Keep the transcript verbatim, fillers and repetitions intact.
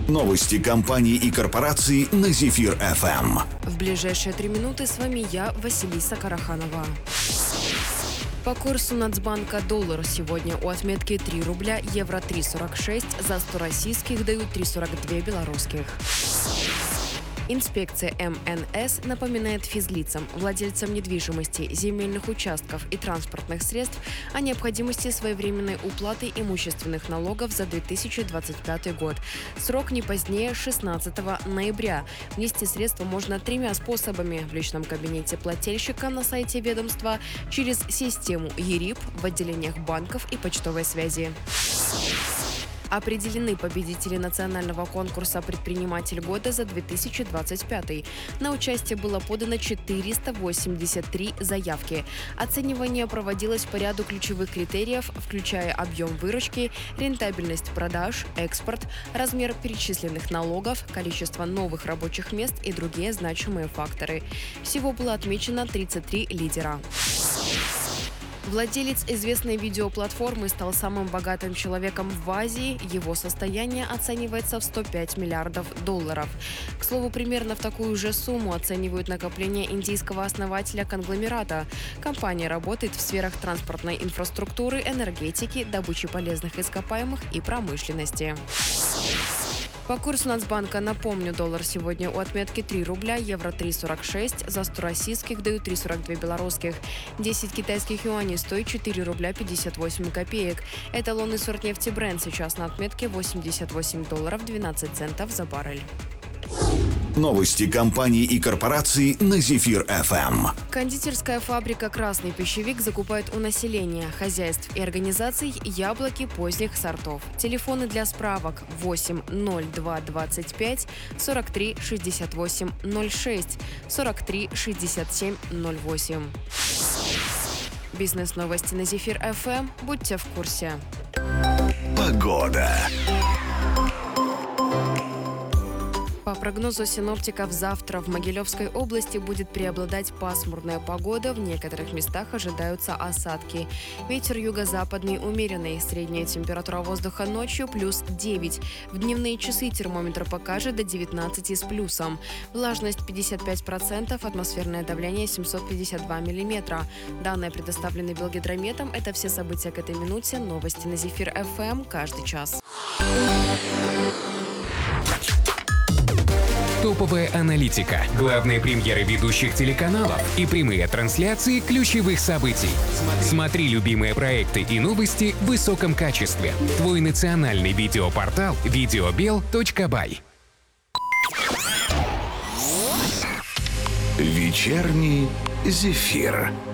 Новости компаний и корпораций на Зефир эф эм. В ближайшие три минуты с вами я, Василиса Караханова. По курсу Нацбанка доллар сегодня у отметки три рубля, евро три сорок шесть, за сто российских дают три сорок два белорусских. Инспекция эм эн эс напоминает физлицам, владельцам недвижимости, земельных участков и транспортных средств о необходимости своевременной уплаты имущественных налогов за две тысячи двадцать пятый год. Срок не позднее шестнадцатого ноября. Внести средства можно тремя способами: в личном кабинете плательщика на сайте ведомства, через систему ЕРИП, в отделениях банков и почтовой связи. Определены победители национального конкурса «Предприниматель года» за две тысячи двадцать пятый. На участие было подано четыреста восемьдесят три заявки. Оценивание проводилось по ряду ключевых критериев, включая объем выручки, рентабельность продаж, экспорт, размер перечисленных налогов, количество новых рабочих мест и другие значимые факторы. Всего было отмечено тридцать три лидера. Владелец известной видеоплатформы стал самым богатым человеком в Азии. Его состояние оценивается в сто пять миллиардов долларов. К слову, примерно в такую же сумму оценивают накопления индийского основателя конгломерата. Компания работает в сферах транспортной инфраструктуры, энергетики, добычи полезных ископаемых и промышленности. По курсу Нацбанка, напомню, доллар сегодня у отметки три рубля, евро три сорок шесть, за сто российских дают три сорок два белорусских. десять китайских юаней стоит четыре рубля пятьдесят восемь копеек. Эталонный сорт нефти Brent сейчас на отметке восемьдесят восемь долларов двенадцать центов за баррель. Новости компаний и корпораций на Зефир эф эм. Кондитерская фабрика «Красный пищевик» закупает у населения, хозяйств и организаций яблоки поздних сортов. Телефоны для справок восемь ноль два двадцать пять сорок три шестьдесят восемь ноль шесть сорок три шестьдесят семь ноль восемь. Бизнес-новости на Зефир эф эм. Будьте в курсе. Погода. По прогнозу синоптиков, завтра в Могилевской области будет преобладать пасмурная погода. В некоторых местах ожидаются осадки. Ветер юго-западный умеренный. Средняя температура воздуха ночью плюс девять. В дневные часы термометр покажет до девятнадцати с плюсом. Влажность пятьдесят пять процентов, атмосферное давление семьсот пятьдесят два миллиметра. Данные предоставлены Белгидрометом. Это все события к этой минуте. Новости на Зефир эф эм каждый час. Топовая аналитика, главные премьеры ведущих телеканалов и прямые трансляции ключевых событий. Смотри любимые проекты и новости в высоком качестве. Твой национальный видеопортал видеобел точка бай. Вечерний Зефир.